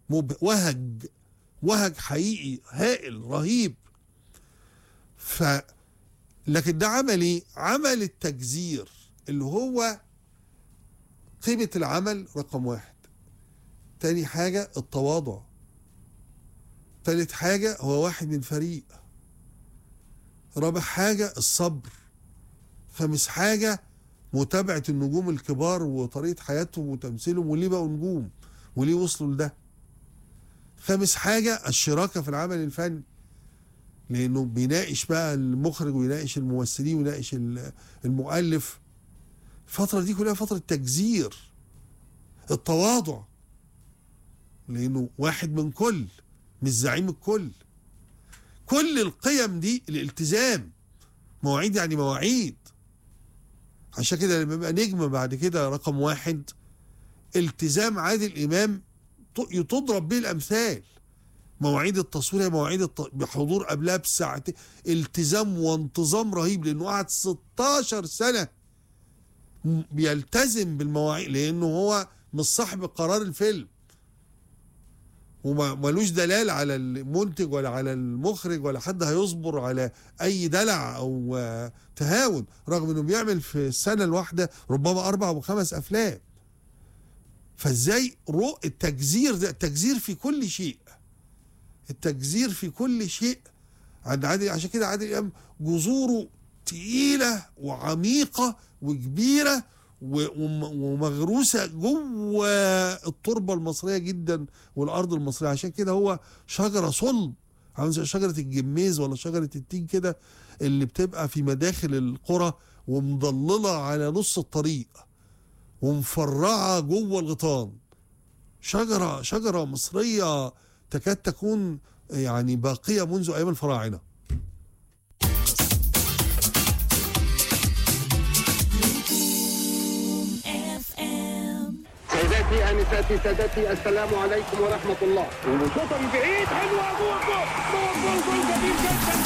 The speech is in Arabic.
وهج حقيقي هائل رهيب. لكن ده عمل ايه؟ عمل التجزير اللي هو قيمة العمل رقم 1. تاني حاجة التواضع. تالت حاجة هو واحد من فريق. رابع حاجة الصبر. خامس حاجة متابعة النجوم الكبار وطريقة حياتهم وتمثيلهم وليه بقوا نجوم وليه وصلوا لده. خامس حاجة الشراكة في العمل الفني، لأنه بيناقش بقى المخرج ويناقش الممثلين ويناقش المؤلف. الفترة دي كلها فترة تجزير. التواضع، لأنه واحد من كل، مش زعيم الكل. كل القيم دي. الالتزام، مواعيد يعني مواعيد. عشان كده لما يبقى نجم بعد كده رقم 1، التزام عادل إمام تضرب به الأمثال. مواعيد التصوير مواعيد بحضور قبلها بساعتين، التزام وانتظام رهيب، لأنه قعد 16 سنة بيلتزم بالمواعيد، لأنه هو مش صاحب قرار الفيلم ومالوش دلال على المنتج ولا على المخرج ولا حد هيصبر على أي دلع أو تهاون، رغم أنه بيعمل في السنة الواحدة ربما 4 و5 أفلام. فازاي التجزير ده، التجزير في كل شيء، التجزير في كل شيء عند عادل. عشان كده عادل إمام جذوره تقيلة وعميقة وكبيرة ومغروسة جوه التربة المصرية جدا والأرض المصرية. عشان كده هو شجرة صلب، عامل زي شجرة الجميز ولا شجرة التين كده، اللي بتبقى في مداخل القرى ومضللة على نص الطريق ومفرعة جوه الغيطان. شجرة مصرية تكاد تكون يعني باقية منذ أيام الفراعنة. سيداتي آنساتي سادتي، السلام عليكم ورحمة الله. وشوطة من بعيد حلوة، جول جول جول جول جميل جدا